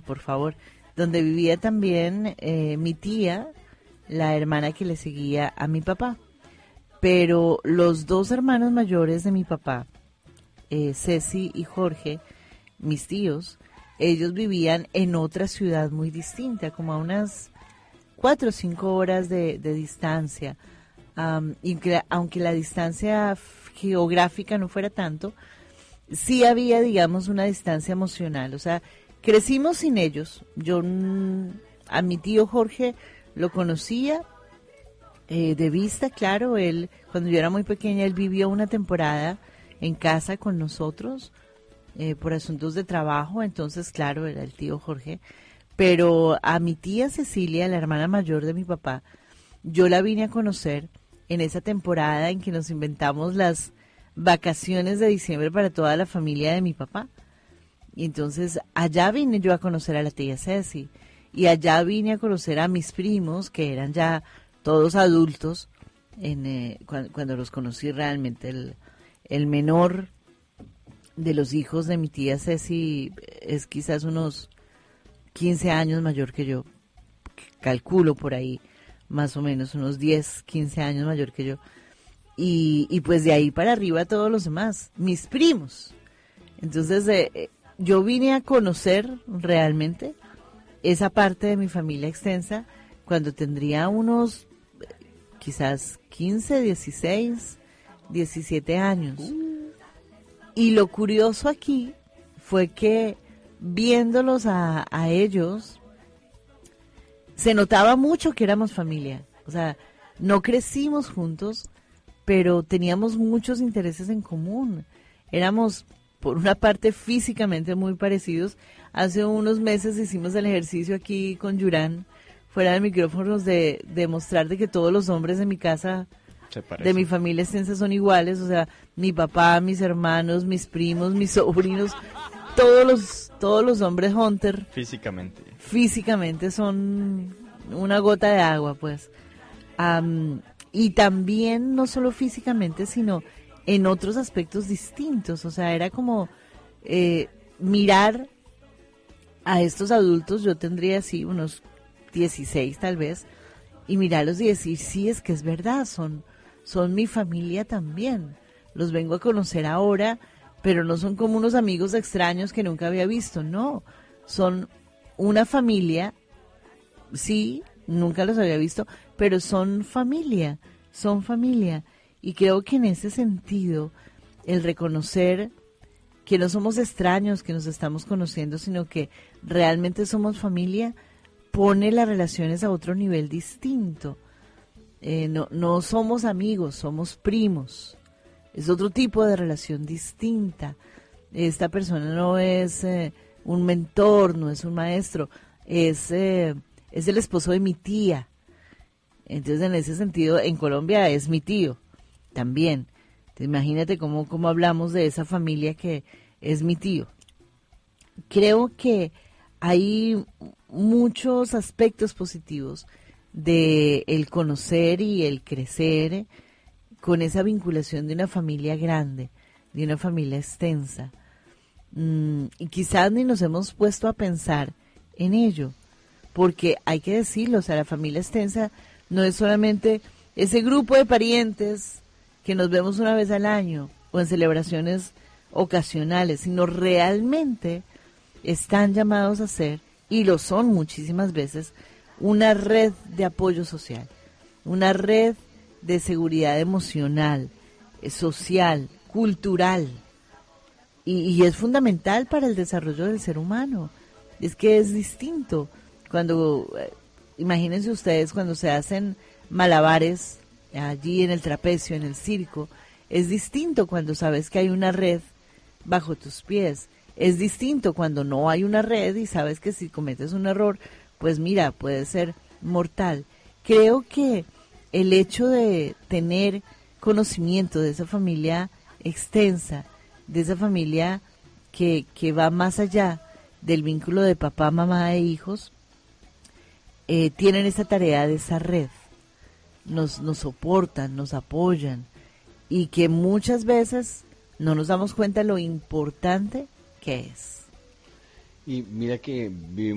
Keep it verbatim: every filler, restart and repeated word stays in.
por favor, donde vivía también eh, mi tía, la hermana que le seguía a mi papá. Pero los dos hermanos mayores de mi papá, eh, Ceci y Jorge, mis tíos, ellos vivían en otra ciudad muy distinta, como a unas cuatro o cinco horas de, de distancia. Um, y que, aunque la distancia geográfica no fuera tanto, sí había, digamos, una distancia emocional. O sea, crecimos sin ellos. Yo mm, a mi tío Jorge lo conocía eh, de vista, claro. Él, cuando yo era muy pequeña, él vivió una temporada en casa con nosotros eh, por asuntos de trabajo. Entonces, claro, era el tío Jorge. Pero a mi tía Cecilia, la hermana mayor de mi papá, yo la vine a conocer en esa temporada en que nos inventamos las vacaciones de diciembre para toda la familia de mi papá. Y entonces allá vine yo a conocer a la tía Ceci. Y allá vine a conocer a mis primos, que eran ya todos adultos, en, eh, cuando, cuando los conocí realmente. El, el menor de los hijos de mi tía Ceci es quizás unos quince años mayor que yo, calculo por ahí, más o menos unos diez, quince años mayor que yo. Y, y pues de ahí para arriba todos los demás, mis primos. Entonces eh, yo vine a conocer realmente esa parte de mi familia extensa cuando tendría unos eh, quizás quince, dieciséis, diecisiete años. Y lo curioso aquí fue que viéndolos a, a ellos, se notaba mucho que éramos familia. O sea, no crecimos juntos, pero teníamos muchos intereses en común. Éramos, por una parte, físicamente muy parecidos. Hace unos meses hicimos el ejercicio aquí con Yurán, fuera de micrófonos, de, de mostrar de que todos los hombres de mi casa, de mi familia extensa, son iguales. O sea, mi papá, mis hermanos, mis primos, mis sobrinos, todos los, todos los hombres Hunter. Físicamente. Físicamente son una gota de agua, pues. Um, y también, no solo físicamente, sino en otros aspectos distintos. O sea, era como eh, mirar a estos adultos, yo tendría así unos dieciséis tal vez, y mirarlos y decir, sí, es que es verdad, son, son mi familia también. Los vengo a conocer ahora, pero no son como unos amigos extraños que nunca había visto, no. Son una familia, sí, nunca los había visto, pero son familia, son familia. Y creo que en ese sentido, el reconocer que no somos extraños, que nos estamos conociendo, sino que realmente somos familia, pone las relaciones a otro nivel distinto. Eh, no, no somos amigos, somos primos. Es otro tipo de relación distinta. Esta persona no es eh, un mentor, no es un maestro, es, eh, es el esposo de mi tía. Entonces, en ese sentido, en Colombia es mi tío también. Entonces, imagínate cómo, cómo hablamos de esa familia que es mi tío. Creo que hay muchos aspectos positivos de el conocer y el crecer con esa vinculación de una familia grande, de una familia extensa. Mm, y quizás ni nos hemos puesto a pensar en ello, porque hay que decirlo, o sea, la familia extensa no es solamente ese grupo de parientes que nos vemos una vez al año o en celebraciones ocasionales, sino realmente están llamados a ser, y lo son muchísimas veces, una red de apoyo social, una red de seguridad emocional, eh, social, cultural, y, y es fundamental para el desarrollo del ser humano. Es que es distinto cuando, eh, imagínense ustedes cuando se hacen malabares allí en el trapecio, en el circo, es distinto cuando sabes que hay una red bajo tus pies. Es distinto cuando no hay una red y sabes que si cometes un error, pues mira, puede ser mortal. Creo que el hecho de tener conocimiento de esa familia extensa, de esa familia que, que va más allá del vínculo de papá, mamá e hijos, eh, tienen esa tarea de esa red. Nos, nos soportan, nos apoyan, y que muchas veces no nos damos cuenta lo importante que es. Y mira que vivimos